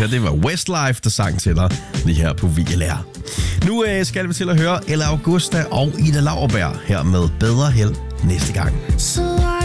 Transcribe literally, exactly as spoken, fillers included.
her, det var Westlife, der sang til dig lige her på V L R. Nu øh, skal vi til at høre Ella Augusta og Ida Lauerberg her med Bedre Held næste gang. Så